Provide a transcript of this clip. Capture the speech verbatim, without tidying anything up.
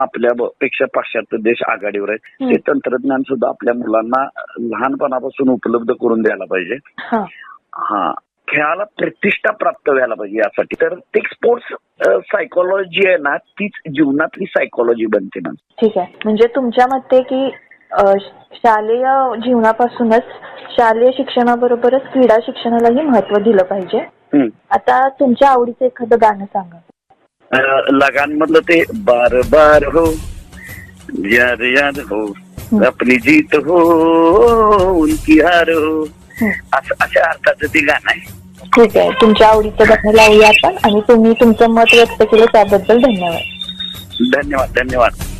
आपल्या पेक्षा पाश्चात्य देश आघाडीवर आहेत. ते तंत्रज्ञान सुद्धा आपल्या मुलांना लहानपणापासून उपलब्ध करून द्यायला पाहिजे. हा खेळाला प्रतिष्ठा प्राप्त व्हायला पाहिजे यासाठी. तर ते स्पोर्ट्स सायकोलॉजी आहे ना, तीच जीवनातली सायकोलॉजी बनते ना. ठीक आहे. म्हणजे तुमच्या मते की शालेय जीवनापासूनच शालेय शिक्षणाबरोबरच क्रीडा शिक्षणालाही महत्व दिलं पाहिजे. आता तुमच्या आवडीचं एखादं गाणं सांगा. लगान मधलं ते बार बार हो याद याद हो अपनी जीत हो उनकी हार हो, अशा अर्थाचं ते गाणं आहे. ठीक आहे. तुमच्या आवडीचं गाणं लावूया आपण आणि तुम्ही तुमचं मत व्यक्त केलं त्याबद्दल धन्यवाद. धन्यवाद धन्यवाद.